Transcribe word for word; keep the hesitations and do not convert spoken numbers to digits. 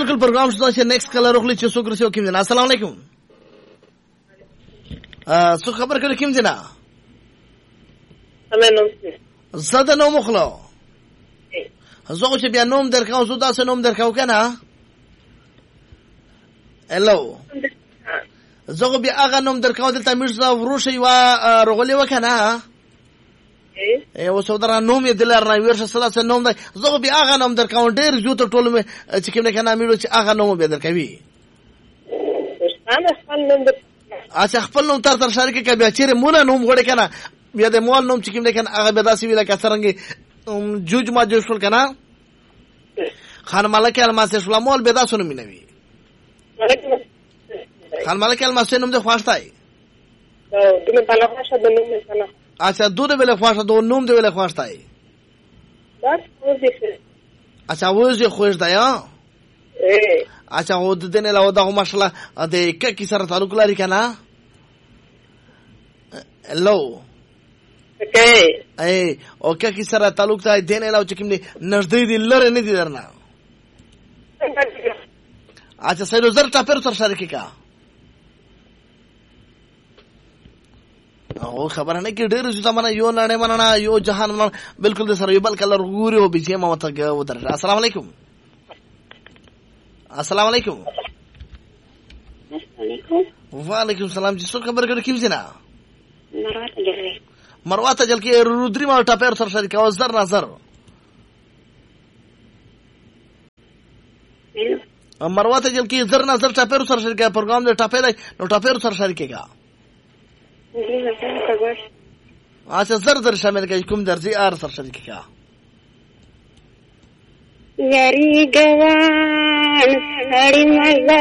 بالکل پروګرام شته چې نیکسټ کلر وخلی چې څوک رسیو کیم جنا. السلام علیکم. ا څو خبر کړي کیم جنا؟ سمه نو زده نو مخلو زه چې بیا نوم درکاو زه داسې نوم درکاو کنه. هلو زه بیا هغه نوم درکاو دلته مرزا وروشي وا رغولې وکنه. ای و سودرا نوم یې دلار نه ورشه سلاسه نوم دی. زه بیا هغه نوم درکاو ډېر جو ته ټول مې چې کوم نه کنه میړو چې هغه نوم به درکوي. اچھا خپل نوم تر تر شریک کې بیا چیرې مونږ نوم غوړې کنه بیا د مول نوم چې کوم نه کنه هغه به داسې ویل که څنګه جوج ما جوړ شول کنه. خان ملک الماس شول مول به داسونه مینوي. خان ملک الماس نوم د خواشتای. او دمه په لغه شته د نوم نه. اچھا دوده ویل خواشته دو نوم دی ویل خواشتای. بس وځي. اچھا وځي خوښ دی ها. ای اچھا و د دې نه له دا ماشاءالله د ککی سره تعلق لري کنه. هلو اوکې ای او ککی سره تعلق ته دې نه له چې کوم نږدې دي لره نه دي درنه. اچھا سره زر ټاپر سره شریک کا او خبره نه کې ډېر څه زمانه یو نه مننه یو جهان مننه بالکل د سره یو بل کلر ګوري او بيځه ما وته ودر. السلام علیکم. السلام علیکم. علیکم وعلیکم السلام. چې څو خبر کړو کیم زینا؟ مروه تجل مروه تجل کې رودري ما ټاپر سره شریک او زر نظر مروه تجل کې زر نظر ټاپر سره شریک پروګرام د ټاپر نو ټاپر سره شریک کا. اچھا زر زر شامل کې کوم درځي ار سره شریک کا. یاري ګوان اړې مزه